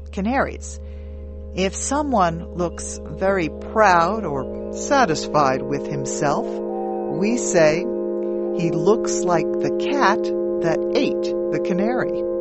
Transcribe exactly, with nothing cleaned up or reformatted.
canaries. If someone looks very proud or satisfied with himself, we say, "He looks like the cat that ate the canary."